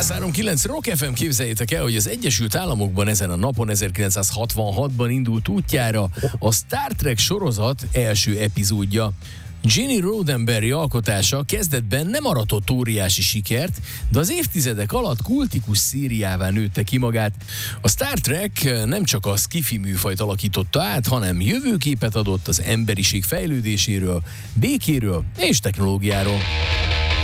103.9 Rock FM, képzeljétek el, hogy az Egyesült Államokban ezen a napon 1966-ban indult útjára a Star Trek sorozat első epizódja. Gene Roddenberry alkotása kezdetben nem aratott óriási sikert, de az évtizedek alatt kultikus szériává nőtte ki magát. A Star Trek nem csak a sci-fi műfajt alakította át, hanem jövőképet adott az emberiség fejlődéséről, békéről és technológiáról.